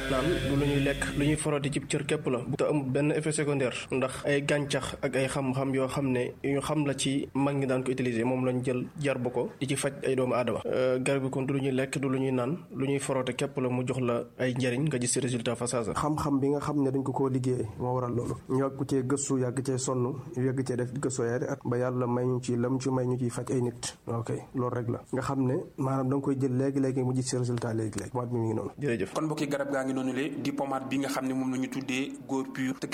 naan du lu ñuy lekk lu ñuy foroti ci cër képp la bu te amul benn effet secondaire ndax ay gàncax ak ay xam-xam yoo xam ne yu xam la ci mag ñi daan ko utiliser moom lañ jël jarbu ko di ci faj ay doomu aadama garab gi kon du lu ñuy lekk du lu ñuy naan lu ñuy forote képp la mu jox la ay njëriñ nga gis ci résultat fa saasa. xam-xam bi nga xam ne dañ ko koo liggéey moo waral loolu ñu yàgg cee gëstu yàgg cee sonn yàgg cee def gëstu yaari at ba yàlla may ñu ci lam ci may ñu ciy faj ay nit ok loolu rek la nga xam ne maanaam da nga koy jël léegi-léegi mu gis ci résultat léegi-léegi pommade bi mi ngi noonu. jërëjëf kon mbokki garab gaa ngi noonu le di pommade bi nga xam ne moom la ñu tuddee góor pur